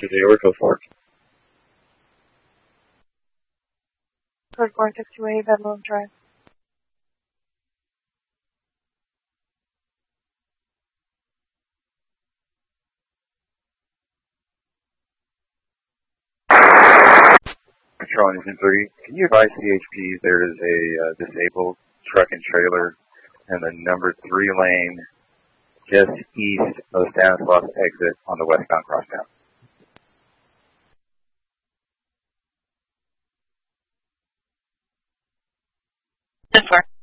Roger, Taylor, go for it. Code 462A, Bedlam Drive. Control Engine 3, can you advise CHP there is a disabled truck and trailer in the number 3 lane just east of Stanislaus exit on the westbound crosstown? This work.